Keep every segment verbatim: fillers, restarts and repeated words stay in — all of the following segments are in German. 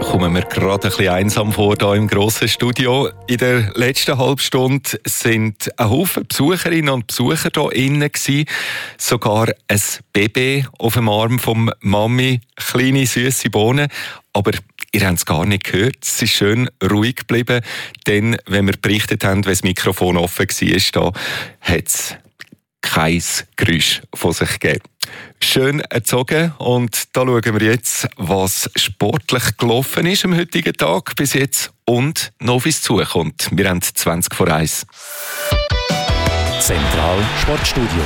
kommen wir gerade ein bisschen einsam vor hier im grossen Studio. In der letzten Halbstunde sind ein Haufen Besucherinnen und Besucher hier innen gewesen. Sogar ein Baby auf dem Arm von Mami, kleine süße Bohnen. Aber ihr habt es gar nicht gehört. Es ist schön ruhig geblieben. Denn, wenn wir berichtet haben, wenn das Mikrofon offen war, da hat es kein Geräusch von sich gegeben. Schön erzogen, und da schauen wir jetzt, was sportlich gelaufen ist am heutigen Tag bis jetzt und noch was zukommt. Wir haben zwanzig vor eins. Zentral Sportstudio.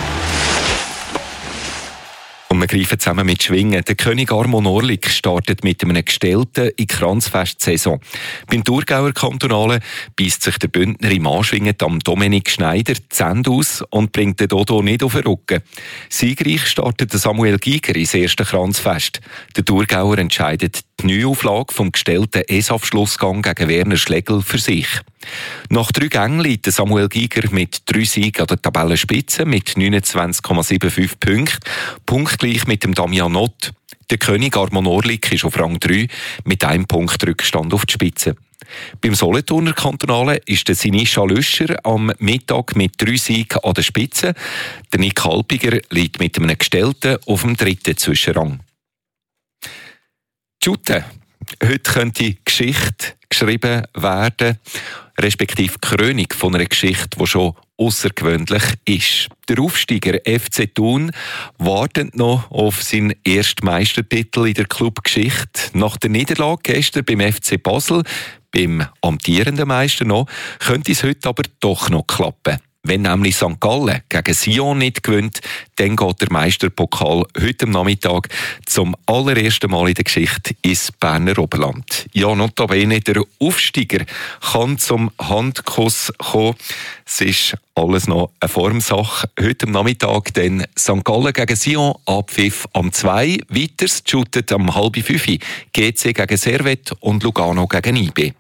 Und wir greifen zusammen mit Schwingen. Der König Armon Orlik startet mit einem Gestellten in die Kranzfest-Saison. Beim Thurgauer Kantonalen beisst sich der Bündner im Anschwingen am Dominik Schneider die Zähne aus und bringt den Dodo nicht auf den Rücken. Siegreich startet Samuel Giger ins erste Kranzfest. Der Thurgauer entscheidet die Neuauflage vom gestellten E S A F-Schlussgang gegen Werner Schlegel für sich. Nach drei Gängen liegt Samuel Giger mit drei Siegen an der Tabellenspitze mit neunundzwanzig Komma fünfundsiebzig Punkten, punktgleich mit dem Damian Nott. Der König Armon Orlik ist auf Rang drei mit einem Punkt Rückstand auf die Spitze. Beim Solothurner Kantonalen ist der Sinischa Löscher am Mittag mit drei Siegen an der Spitze. Der Nick Halpiger liegt mit einem Gestellten auf dem dritten Zwischenrang. Shooten. Heute könnte Geschichte geschrieben werden, respektive Krönung von einer Geschichte, die schon außergewöhnlich ist. Der Aufsteiger F C Thun wartet noch auf seinen ersten Meistertitel in der Clubgeschichte. Nach der Niederlage gestern beim F C Basel, beim amtierenden Meister noch, könnte es heute aber doch noch klappen. Wenn nämlich Sankt Gallen gegen Sion nicht gewinnt, dann geht der Meisterpokal heute am Nachmittag zum allerersten Mal in der Geschichte ins Berner Oberland. Ja, notabene, der Aufsteiger kann zum Handkuss kommen. Es ist alles noch eine Formsache. Heute am Nachmittag dann Sankt Gallen gegen Sion, Abpfiff am zwei. Weiters shootet am halb fünf G C gegen Servette und Lugano gegen I B.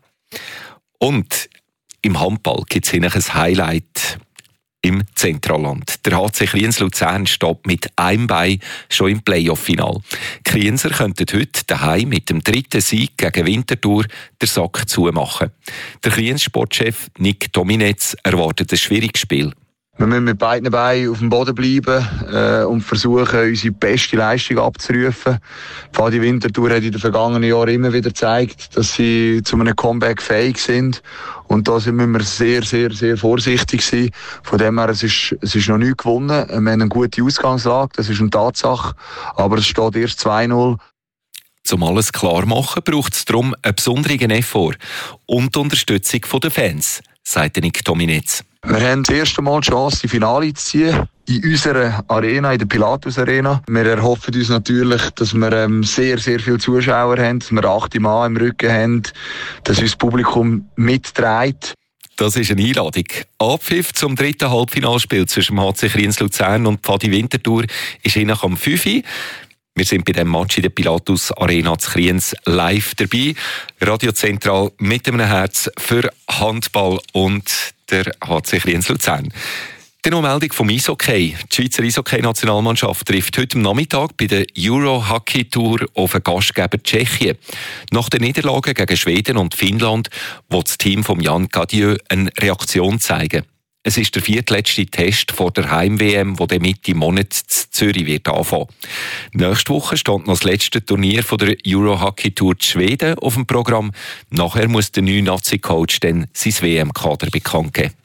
Und im Handball gibt es ein Highlight im Zentralland. Der H C Kriens Luzern steht mit einem Bein schon im Playoff-Final. Die Krienser könnten heute daheim mit dem dritten Sieg gegen Winterthur den Sack zumachen. Der Kriens-Sportchef Nick Dominetz erwartet ein schwieriges Spiel. Wir müssen mit beiden Beinen auf dem Boden bleiben äh, und versuchen, unsere beste Leistung abzurufen. Pfadi Winterthur hat in den vergangenen Jahren immer wieder gezeigt, dass sie zu einem Comeback fähig sind. Und da müssen wir sehr, sehr, sehr vorsichtig sein. Von dem her, es ist, es ist noch nicht gewonnen. Wir haben eine gute Ausgangslage, das ist eine Tatsache. Aber es steht erst zwei null. Um alles klar machen, braucht es darum einen besonderen Effort und die Unterstützung der Fans, sagt Nick Dominetz. Wir haben das erste Mal die Chance, die Finale zu ziehen. In unserer Arena, in der Pilatus Arena. Wir erhoffen uns natürlich, dass wir ähm, sehr, sehr viele Zuschauer haben, dass wir acht Mann im Rücken haben, dass uns das Publikum mitträgt. Das ist eine Einladung. Abpfiff zum dritten Halbfinalspiel zwischen dem H C Kriens Luzern und Pfadi Winterthur ist je nach am fünf Uhr. Wir sind bei dem Match in der Pilatus Arena zu Kriens live dabei. Radio Zentral mit einem Herz für Handball und der H C Kriens Luzern. Die noch Meldung vom Eishockey. Die Schweizer Eishockey-Nationalmannschaft trifft heute Nachmittag bei der Euro-Hockey-Tour auf einen Gastgeber Tschechien. Nach der Niederlage gegen Schweden und Finnland will das Team von Jan Cadieux eine Reaktion zeigen. Es ist der viertletzte Test vor der Heim-W M, der Mitte im Monat in Zürich wird anfangen. Nächste Woche steht noch das letzte Turnier von der Euro-Hockey-Tour in Schweden auf dem Programm. Nachher muss der neue Nazi-Coach dann sein W M-Kader bekannt geben.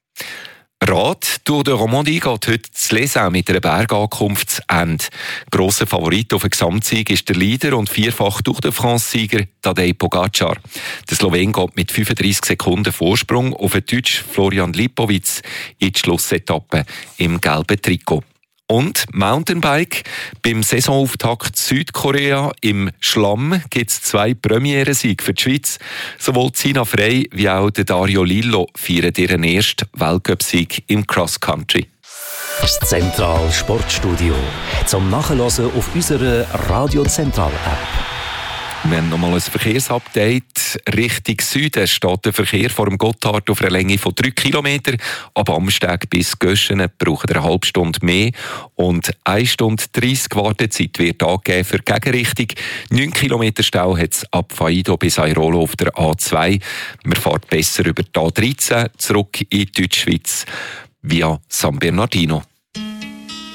Rad Tour de Romandie geht heute zu Lesen mit einer Bergankunft zu Ende. Grosser Favorit auf den Gesamtsieg ist der Leader und vierfach Tour de France-Sieger Tadej Pogacar. Der Slowen geht mit fünfunddreissig Sekunden Vorsprung auf den Deutsch Florian Lipowitz in die Schlussetappe im gelben Trikot. Und Mountainbike. Beim Saisonauftakt Südkorea im Schlamm gibt es zwei Premierensiege für die Schweiz. Sowohl Sina Frey wie auch Dario Lillo feiern ihren ersten Weltcup-Sieg im Cross Country. Das Zentral Sportstudio zum Nachhören auf unserer Radio Zentral App. Wir haben nochmal ein Verkehrsupdate. Richtung Süden steht der Verkehr vor dem Gotthard auf einer Länge von drei Kilometern. Ab Amsteg bis Göschenen braucht er eine halbe Stunde mehr. Und eine Stunde dreissig Wartezeit wird angegeben für die Gegenrichtung. neun Kilometer Stau hat es ab Faido bis Airolo auf der A zwei. Man fährt besser über die A dreizehn zurück in die Deutschschweiz via San Bernardino.